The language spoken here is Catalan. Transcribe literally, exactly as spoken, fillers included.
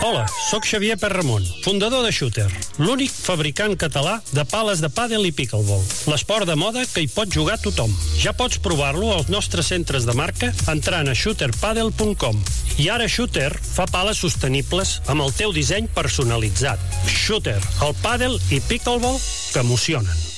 Hola, sóc Xavier Perramon, fundador de Shooter, l'únic fabricant català de pales de pàdel i pickleball. L'esport de moda que hi pot jugar tothom. Ja pots provar-lo als nostres centres de marca entrant a shooter padel punt com. I ara Shooter fa pales sostenibles amb el teu disseny personalitzat. Shooter, el pàdel i pickleball que emocionen.